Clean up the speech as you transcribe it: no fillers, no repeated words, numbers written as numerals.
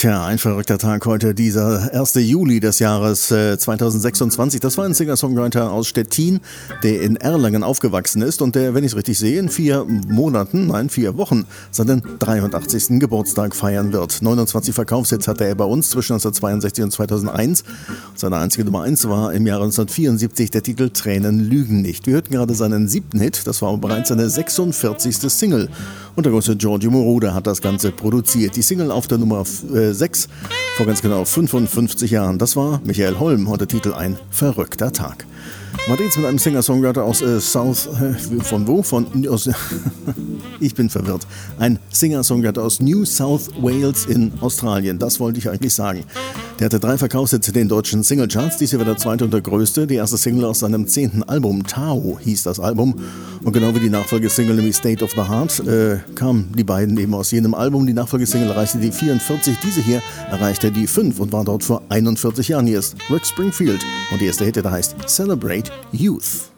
Tja, ein verrückter Tag heute, dieser 1. Juli des Jahres 2026. Das war ein Singer-Songwriter aus Stettin, der in Erlangen aufgewachsen ist und der, wenn ich es richtig sehe, in 4 Wochen seinen 83. Geburtstag feiern wird. 29 Verkaufshits hatte er bei uns zwischen 1962 und 2001. Seine einzige Nummer 1 war im Jahre 1974 der Titel Tränen lügen nicht. Wir hörten gerade seinen 7. Hit, das war aber bereits seine 46. Single. Und der große Giorgio Moroder hat das Ganze produziert. Die Single auf der Nummer 6 vor ganz genau 55 Jahren. Das war Michael Holm und der Titel Ein verrückter Tag. Weiter geht's mit einem Singer-Songwriter aus ich bin verwirrt. Ein Singer-Songwriter aus New South Wales in Australien. Das wollte ich eigentlich sagen. Der hatte 3 Verkaufshits in den deutschen Singlecharts. Dies hier war der zweite und der größte. Die erste Single aus seinem 10. Album, Tao hieß das Album. Und genau wie die Nachfolgesingle, nämlich State of the Heart, kamen die beiden eben aus jenem Album. Die Nachfolgesingle erreichte die 44, diese hier erreichte die 5 und war dort vor 41 Jahren. Hier ist Rick Springfield und die erste Hit, der heißt Celebrate Youth.